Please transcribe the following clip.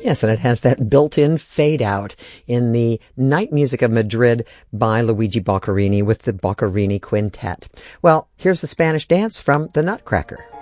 Yes, and it has that built-in fade-out in the Night Music of Madrid by Luigi Boccherini with the Boccherini Quintet. Well, here's the Spanish Dance from the Nutcracker.